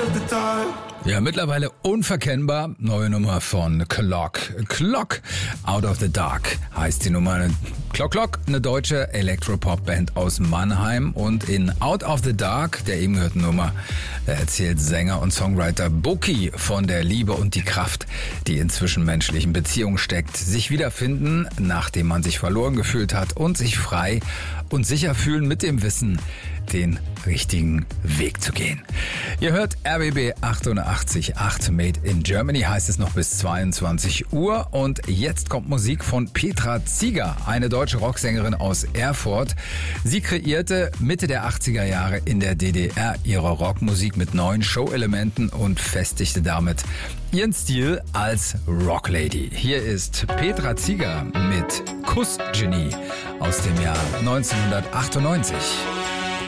Ja, mittlerweile unverkennbar. Neue Nummer von Clock. Clock Out of the Dark heißt die Nummer. Clock, eine deutsche Elektropop-Band aus Mannheim. Und in Out of the Dark, der eben gehörten Nummer, erzählt Sänger und Songwriter Boki von der Liebe und die Kraft, die in zwischenmenschlichen Beziehungen steckt. Sich wiederfinden, nachdem man sich verloren gefühlt hat, und sich frei und sicher fühlen mit dem Wissen, den richtigen Weg zu gehen. Ihr hört RBB 88.8 Made in Germany, heißt es noch bis 22 Uhr. Und jetzt kommt Musik von Petra Zieger, eine deutsche Rocksängerin aus Erfurt. Sie kreierte Mitte der 80er Jahre in der DDR ihre Rockmusik mit neuen Show-Elementen und festigte damit ihren Stil als Rocklady. Hier ist Petra Zieger mit Kussgenie aus dem Jahr 1998.